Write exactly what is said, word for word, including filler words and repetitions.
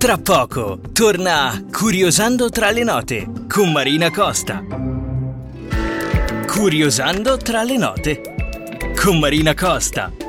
Tra poco torna Curiosando tra le note con Marina Costa. Curiosando tra le note con Marina Costa.